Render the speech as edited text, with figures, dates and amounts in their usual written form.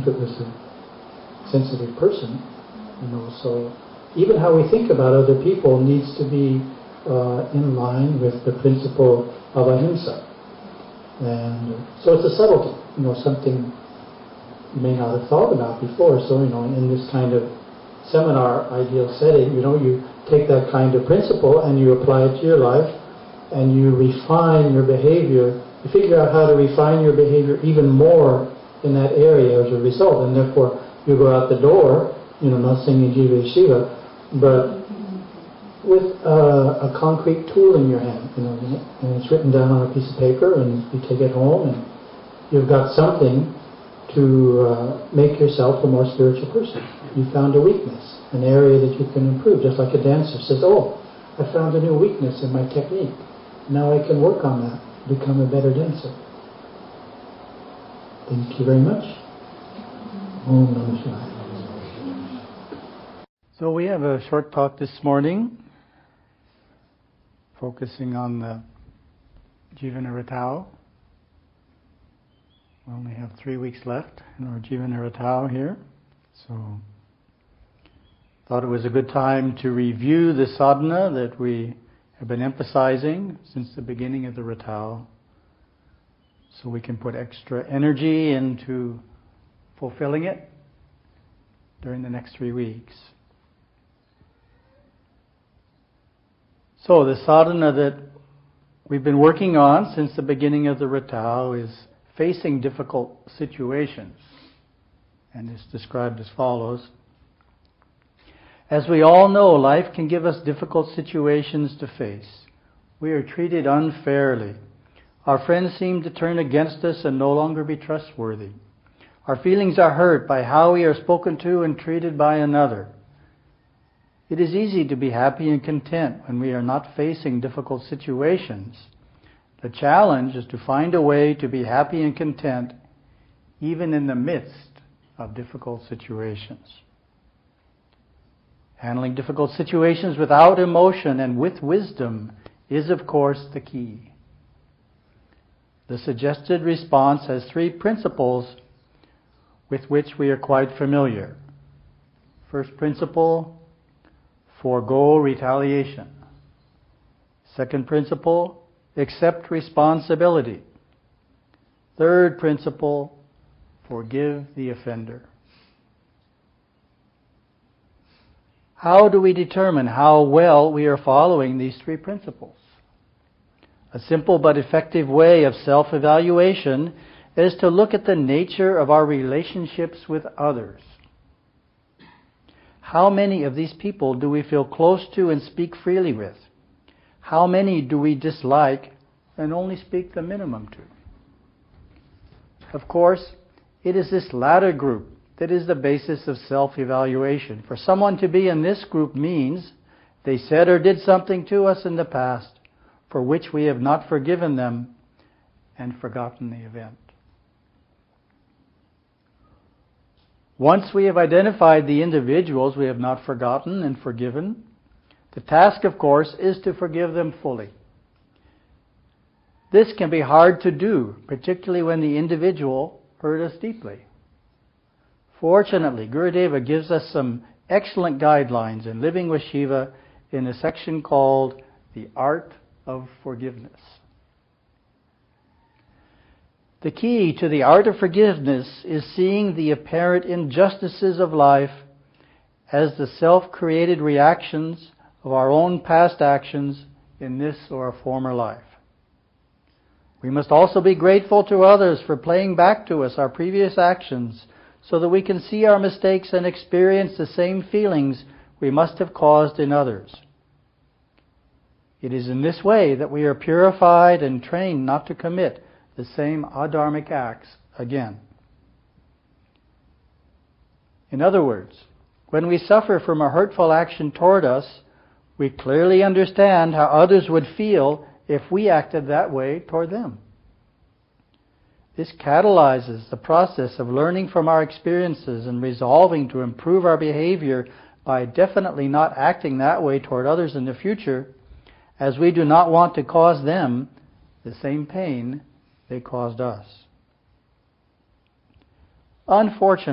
it was a sensitive person, so even how we think about other people needs to be in line with the principle of ahimsa. And so it's a subtlety, something you may not have thought about before. So, in this kind of seminar ideal setting, you take that kind of principle and you apply it to your life, and you refine your behavior. You figure out how to refine your behavior even more in that area as a result, and therefore you go out the door, not singing Jiva Shiva, but with a concrete tool in your hand, and it's written down on a piece of paper, and you take it home, and you've got something to make yourself a more spiritual person. You found a weakness, an area that you can improve, just like a dancer says, I found a new weakness in my technique. Now I can work on that, become a better dancer. Thank you very much. Om Namah Shivaya. So we have a short talk this morning, focusing on the Jivanaratau. We only have 3 weeks left in our Jivanaratau here, so thought it was a good time to review the sadhana that we have been emphasizing since the beginning of the Ratau, so we can put extra energy into fulfilling it during the next 3 weeks. So the sadhana that we've been working on since the beginning of the Ratau is facing difficult situations, and it's described as follows. As we all know, life can give us difficult situations to face. We are treated unfairly. Our friends seem to turn against us and no longer be trustworthy. Our feelings are hurt by how we are spoken to and treated by another. It is easy to be happy and content when we are not facing difficult situations. The challenge is to find a way to be happy and content even in the midst of difficult situations. Handling difficult situations without emotion and with wisdom is, of course, the key. The suggested response has 3 principles with which we are quite familiar. First principle, forego retaliation. Second principle, accept responsibility. Third principle, forgive the offender. How do we determine how well we are following these 3 principles? A simple but effective way of self-evaluation is to look at the nature of our relationships with others. How many of these people do we feel close to and speak freely with? How many do we dislike and only speak the minimum to? Of course, it is this latter group that is the basis of self-evaluation. For someone to be in this group means they said or did something to us in the past for which we have not forgiven them and forgotten the event. Once we have identified the individuals we have not forgotten and forgiven, the task, of course, is to forgive them fully. This can be hard to do, particularly when the individual hurt us deeply. Fortunately, Gurudeva gives us some excellent guidelines in Living with Shiva in a section called The Art of Forgiveness. The key to the art of forgiveness is seeing the apparent injustices of life as the self-created reactions of our own past actions in this or a former life. We must also be grateful to others for playing back to us our previous actions so that we can see our mistakes and experience the same feelings we must have caused in others. It is in this way that we are purified and trained not to commit the same adharmic acts again. In other words, when we suffer from a hurtful action toward us, we clearly understand how others would feel if we acted that way toward them. This catalyzes the process of learning from our experiences and resolving to improve our behavior by definitely not acting that way toward others in the future, as we do not want to cause them the same pain they caused us. Unfortunately,